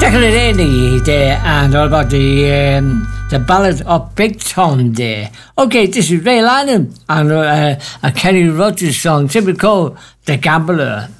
Nicola Daly there, and all about the ballad of Big Tom there. Okay, this is Ray Lanham and a Kenny Rogers song, simply called The Gambler.